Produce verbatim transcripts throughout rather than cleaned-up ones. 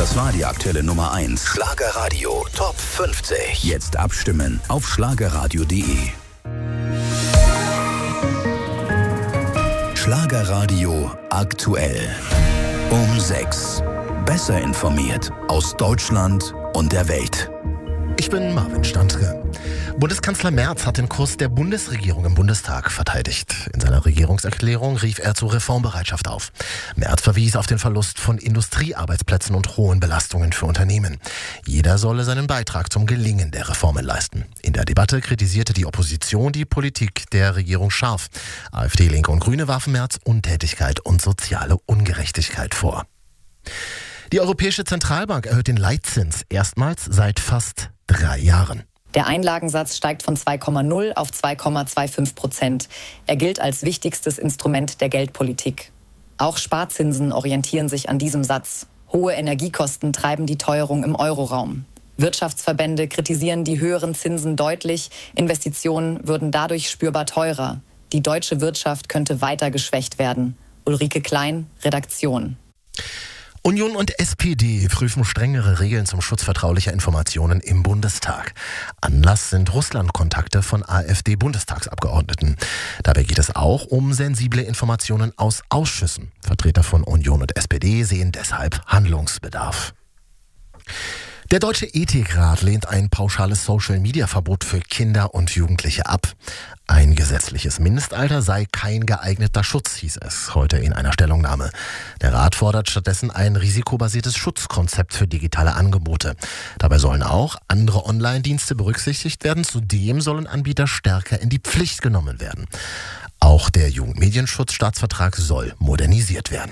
Das war die aktuelle Nummer eins. Schlagerradio Top fünfzig. Jetzt abstimmen auf schlagerradio punkt de. Schlagerradio aktuell. Um sechs. Besser informiert aus Deutschland und der Welt. Ich bin Marvin Standke. Bundeskanzler Merz hat den Kurs der Bundesregierung im Bundestag verteidigt. In seiner Regierungserklärung rief er zur Reformbereitschaft auf. Merz verwies auf den Verlust von Industriearbeitsplätzen und hohen Belastungen für Unternehmen. Jeder solle seinen Beitrag zum Gelingen der Reformen leisten. In der Debatte kritisierte die Opposition die Politik der Regierung scharf. AfD, Linke und Grüne warfen Merz Untätigkeit und soziale Ungerechtigkeit vor. Die Europäische Zentralbank erhöht den Leitzins erstmals seit fast drei Jahren. Der Einlagensatz steigt von zwei Komma null auf zwei Komma fünfundzwanzig Prozent. Er gilt als wichtigstes Instrument der Geldpolitik. Auch Sparzinsen orientieren sich an diesem Satz. Hohe Energiekosten treiben die Teuerung im Euroraum. Wirtschaftsverbände kritisieren die höheren Zinsen deutlich. Investitionen würden dadurch spürbar teurer. Die deutsche Wirtschaft könnte weiter geschwächt werden. Ulrike Klein, Redaktion. Union und S P D prüfen strengere Regeln zum Schutz vertraulicher Informationen im Bundestag. Anlass sind Russland-Kontakte von AfD-Bundestagsabgeordneten. Dabei geht es auch um sensible Informationen aus Ausschüssen. Vertreter von Union und S P D sehen deshalb Handlungsbedarf. Der Deutsche Ethikrat lehnt ein pauschales Social-Media-Verbot für Kinder und Jugendliche ab. Ein gesetzliches Mindestalter sei kein geeigneter Schutz, hieß es heute in einer Stellungnahme. Der Rat fordert stattdessen ein risikobasiertes Schutzkonzept für digitale Angebote. Dabei sollen auch andere Online-Dienste berücksichtigt werden. Zudem sollen Anbieter stärker in die Pflicht genommen werden. Auch der Jugendmedienschutzstaatsvertrag soll modernisiert werden.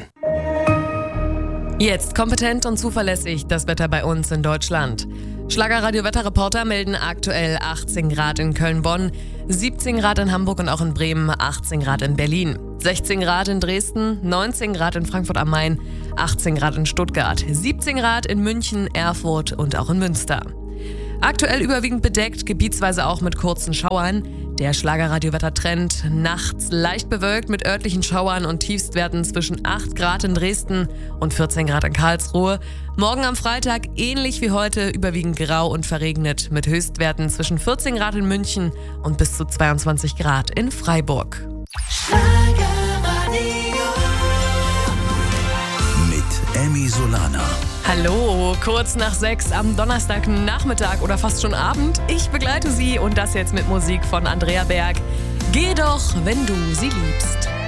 Jetzt kompetent und zuverlässig das Wetter bei uns in Deutschland. Schlagerradio-Wetterreporter melden aktuell achtzehn Grad in Köln-Bonn, siebzehn Grad in Hamburg und auch in Bremen, achtzehn Grad in Berlin, sechzehn Grad in Dresden, neunzehn Grad in Frankfurt am Main, achtzehn Grad in Stuttgart, siebzehn Grad in München, Erfurt und auch in Münster. Aktuell überwiegend bedeckt, gebietsweise auch mit kurzen Schauern. Der Schlagerradio-Wettertrend nachts leicht bewölkt mit örtlichen Schauern und Tiefstwerten zwischen acht Grad in Dresden und vierzehn Grad in Karlsruhe. Morgen am Freitag ähnlich wie heute überwiegend grau und verregnet mit Höchstwerten zwischen vierzehn Grad in München und bis zu zweiundzwanzig Grad in Freiburg. Mit Emmy Solana. Hallo, kurz nach sechs am Donnerstagnachmittag oder fast schon Abend. Ich begleite Sie und das jetzt mit Musik von Andrea Berg. Geh doch, wenn du sie liebst.